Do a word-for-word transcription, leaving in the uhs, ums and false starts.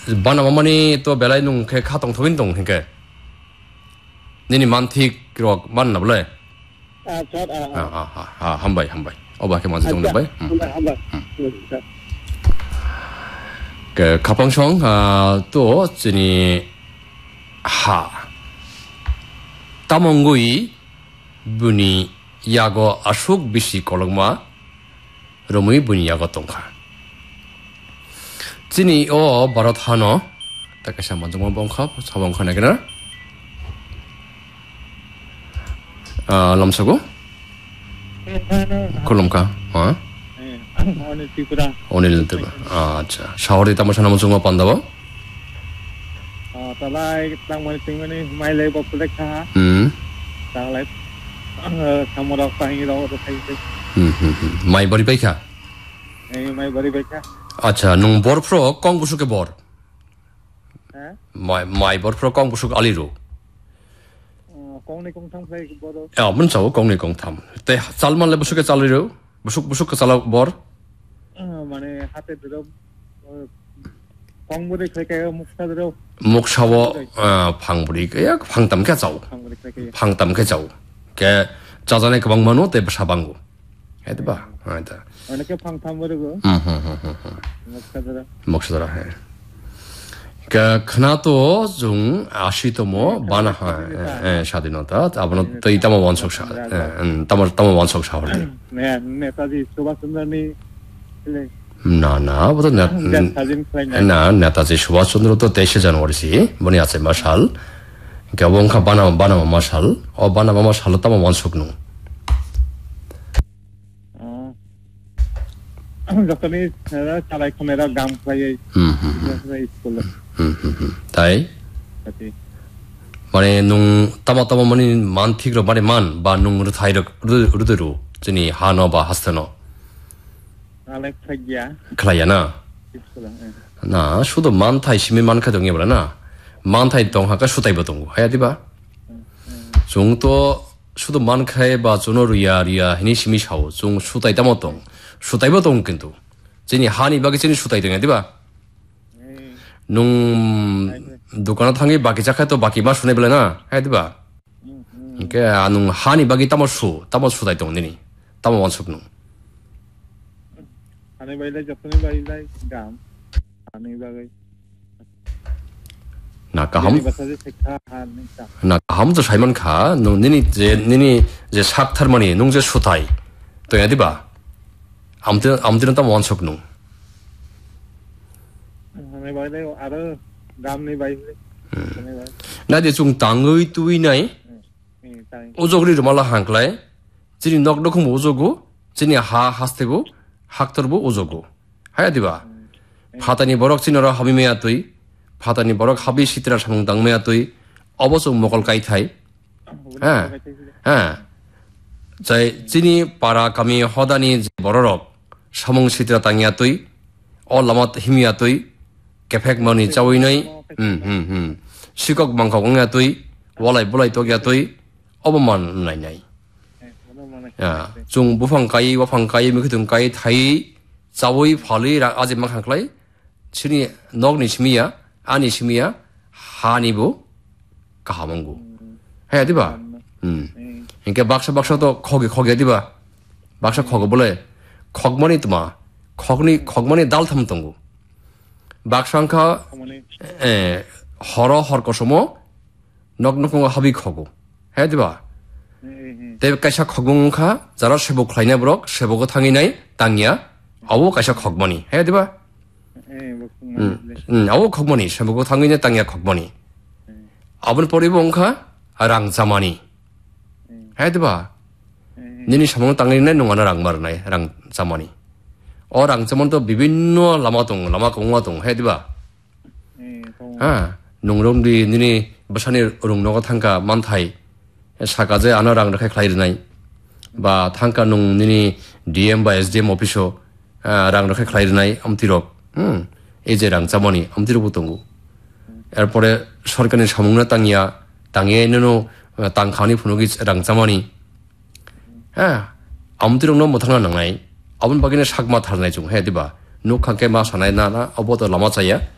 bana mamani to belai nung ke khatong thogin tong hingke nini manthik kro man na bole a chot a a a a hambai hambai oba ke man jong na bai ke kapang chong a to jini ha tamongui buni yago ashok bishi kolongma romui buni yago tongkha jini o barat hano takasha manjong bongkha sabong khana gena a lamsago kolomka ha onil tripura onil tripura acha shahore tamasana manjong pandaba talai tang mani ting mani mai le bok lek kha hm tang lai samora pahi ro ro thai te hm hm mai bari baikha ei mai bari baikha acha nung bor pro kong busuk ke bor ha mai mai bor pro kong busuk aliru kong ni kong thang plai bor ya mun chaw kong ni kong tham te chalman le busuk ke chaliru busuk busuk ke chala bor mane hate dro kong bode khai ke muksa dro muksawo phangburi ke ya phangtam ke chaw phangtam ke chaw ke chajane ke bang mano te sabangu hede ba aita ane ke phang tham bore go hm hm hm muksa dro muksa dro hai ke khna to jung ashi to mo bana ha স্বাধীনতা abano to itamo wansok sha tamo tamo wansok sha hole ne netaji subhash chandra ni না না ওটা না নেতাজি সুভাষচন্দ্র তো তেইশে জানুয়ারি মনে আছে মাসাল কেবংখা বানাম বানাম মাসাল ও বানাম মাসাল তাম ওয়ানসুকনু যখনই চালাই খনেরা গাম খাই হুম হুম স্কুল হুম হুম তাই মানে নুং তামা তামা মানে মান ঠিক মানে মান বা নুং থাই রুদরু যিনি হানো বা হাস্তনো 클라야나 나 수도 많다이 시민 많가 동에 버라나 많다이 동하가 수다이버 동고 해야 돼봐 중도 수도 많카에 봐 조노리아 리아 히니 시미 샤오 중 수다이 담어동 수다이버 동 근도 진이 하니 바기 진이 수다이 동에 돼봐 농 두카나 탕게 바기 자카 또 바기 마 수네 벌라나 해야 돼봐 그러니까 아농 하니 바기 담어 수 담어 수다이 동네니 담어 원숙농 ane bailai japane bailai gam ane bagai na kaham na kaham to saiman kha no nini je nini je sak tharmani nung je sutai to yadi ba amte amte ta mon sok nu ane bailai aro gam ni bailai na de chung tangoi tui nai ojogri mala hanklai jini nok dokum ojogo jini ha hastego 학터부 오조고 하야 디바 파다니 버럭 지너라 하비메야 또이 파다니 버럭 하비 시트라 상당메야 또이 어버서 먹을 까이타이 아 자이 지니 파라 까미 허다니 버럭 사몽 시트라 땅이야 또이 얼라맛 힘이야 또이 개팩 머니 짜오이너이 음음음 시각 망가공야 또이 월라이 볼라이 또기야 또이 어버만 나이나이 야, 중 무방가이 와방가이 미그등가이 타이 자오이 팔이 아직 막한클라이 치니 넉니 심이야 아니 심이야 하니부 가하몽구 해야 돼봐 음 그러니까 박사 박사도 거기 거기 어디 봐 박사 거기 볼래 컥머니 뜨마 컥니 컥머니 달 탐동구 박상카 에 허러 허거서모 넉넉고 합이 커고 해야 돼봐 때 까샤 컥공카 자라 세복 클라이나 브럭 세복고 탕이나이 땅이야 아우 까샤 컥머니 해야 돼봐 음 아우 컥머니 세복고 탕이나 땅이야 컥머니 아분 버리봉카 랑자마니 해야 돼봐 니니 사몽 땅이나 농하나 랑마르나이 랑자마니 어 랑자만도 비빈노 라마동 라마공화동 해야 돼봐 아 농롱디 니니 버산이 롱노가 탕가 만타이 사가제 아나랑 이렇게 클라이드나이 바 탕카농 니니 디엠 바 에스디엠 오피쇼 랑 이렇게 클라이드나이 엄티로 음 이제랑 자모니 엄티로 보통고 에어포레 서울간의 사몽나 땅이야 땅에 있는 땅 가니 분위기 랑 자모니 아 엄티로 너무 못하나 나이 아분 바기네 삭마 탈나이 중 해야 돼봐 녹한게 마 사나이 나나 어보도 라마자야